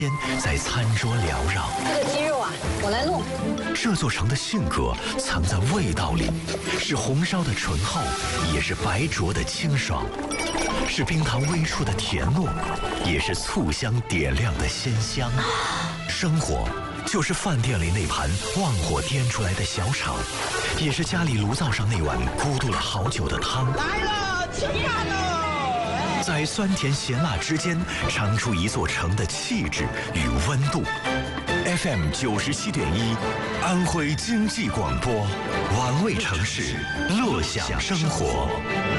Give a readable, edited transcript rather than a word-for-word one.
在餐桌缭绕。 这个鸡肉啊，我来弄。 这座城的性格藏在味道里，是红烧的醇厚，也是白灼的清爽，是冰糖微出的甜糯，也是醋香点亮的鲜香。生活就是饭店里那盘旺火颠出来的小炒，也是家里炉灶上那碗咕嘟了好久的汤。 来了，起饭喽！ 在酸甜咸辣之间，尝出一座城的气质与温度。FM 97.1，安徽经济广播，玩味城市，乐享生活。